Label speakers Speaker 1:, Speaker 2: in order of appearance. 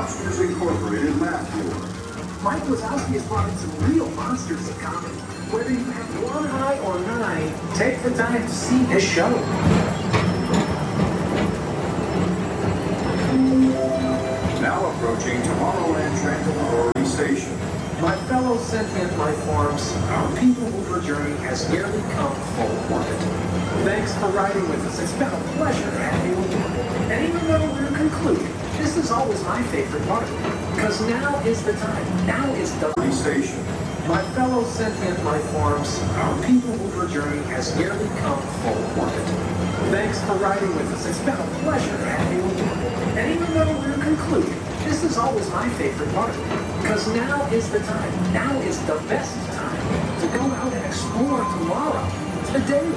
Speaker 1: Monsters Incorporated Math Tour.
Speaker 2: Mike Wazowski has brought in some real monsters of comedy. Whether you have one eye or nine, take the time to see this show.
Speaker 1: Now approaching Tomorrowland Transit Authority Station.
Speaker 2: My fellow sentient life forms, our people-mover journey has nearly come full orbit. Thanks for riding with us. It's been a pleasure to have you aboard. And even though we're concluding, this is always my favorite part. Because now is the time. Now is the
Speaker 1: Station.
Speaker 2: My fellow sentient life forms, our people-mover journey has nearly come full orbit. Thanks for riding with us. It's been a pleasure to have you aboard. And even though we're concluding, this is always my favorite part. Because now is the time. Now is the best time to go out and explore tomorrow. Today.